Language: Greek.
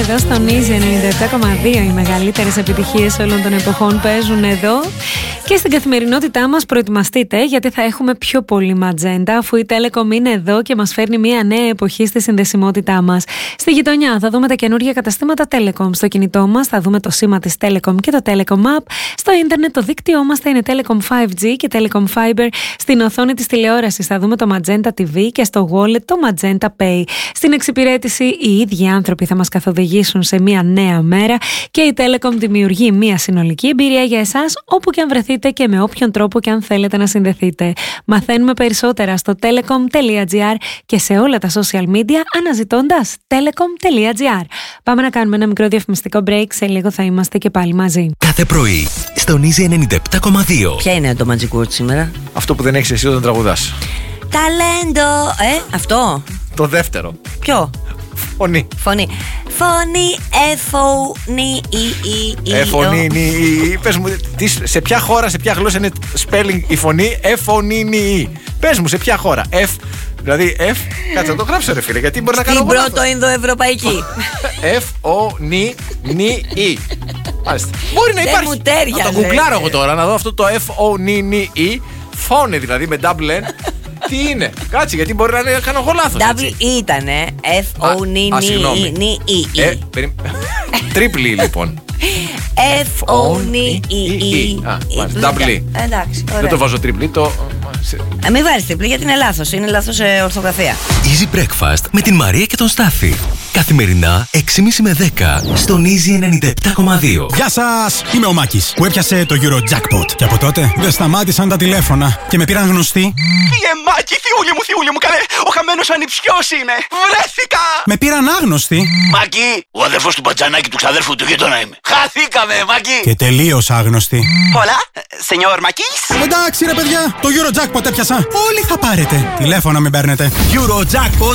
εδώ στον Easy 97,2. Οι μεγαλύτερες επιτυχίες όλων των εποχών παίζουν εδώ. Και στην καθημερινότητά μας προετοιμαστείτε, γιατί θα έχουμε πιο πολύ ματζέντα, αφού η Telecom είναι εδώ και μας φέρνει μια νέα εποχή στη συνδεσιμότητά μας. Στη γειτονιά θα δούμε τα καινούργια καταστήματα Telecom. Στο κινητό μας θα δούμε το σήμα της Telecom και το Telecom App. Στο ίντερνετ το δίκτυό μας θα είναι Telecom 5G και Telecom Fiber. Στην οθόνη της τηλεόρασης θα δούμε το Magenta TV και στο wallet το Magenta Pay. Στην εξυπηρέτηση οι ίδιοι άνθρωποι θα μας καθοδηγήσουν σε μια νέα μέρα και η Telecom δημιουργεί μια συνολική εμπειρία για εσάς όπου και αν βρεθείτε και με όποιον τρόπο και αν θέλετε να συνδεθείτε. Μαθαίνουμε περισσότερα στο telecom.gr και σε όλα τα social media αναζητώντας telecom.gr. Πάμε να κάνουμε ένα μικρό διαφημιστικό break, σε λίγο θα είμαστε και πάλι μαζί. Κάθε πρωί στον Easy 97,2. Ποια είναι το Magic Word σήμερα? Αυτό που δεν έχεις εσύ όταν τραγουδάς. Ταλέντο! Αυτό. Το δεύτερο. Ποιο? Φωνή. Φωνή. Φωνή, εφωνή, Εφωνή, πες μου, σε ποια χώρα, σε ποια γλώσσα είναι spelling η φωνή εφωνή. Πες μου, σε ποια χώρα. Δηλαδή F, κάτσε να το γράψω ρε φίλε, γιατί μπορεί να κάνω στην πρώτο Ινδοευρωπαϊκή. Εφωνή. Μάλιστα. Μπορεί να υπάρχει. Να το γκουγκλάρω εγώ τώρα, να δω αυτό το εφωνή. Φώνη δηλαδή με double N. Τι είναι, κάτσε, γιατί μπορεί να κάνω εγώ λάθος. Double E ήτανε. F-O-N-I-E. Τρίπλη λοιπόν. F-O-N-I-E. Double E. Εντάξει, δεν το βάζω τρίπλη, μην βάλεις τρίπλη γιατί είναι λάθος. Είναι λάθος ορθογραφία. Easy Breakfast με την Μαρία και τον Στάφη. Καθημερινά 6.30 με 10 στον Easy 97,2. Γεια σας! Είμαι ο Μάκης που έπιασε το Eurojackpot. Και από τότε δεν σταμάτησαν τα τηλέφωνα και με πήραν γνωστοί. Μάκη, θειούλη μου, καλέ! Ο χαμένος ανιψιός είμαι! Βρέθηκα! Με πήραν άγνωστοι. Μάκη, ο αδερφός του Πατζανάκη του ξαδέρφου του γείτονα είμαι. Χαθήκαμε, Μάκη! Και τελείως άγνωστοι. Hola, señor Μακής. Εντάξει ρε παιδιά, το Eurojackpot έπιασα. Όλοι θα πάρετε. Τηλέφωνα μην παίρνετε. Eurojackpot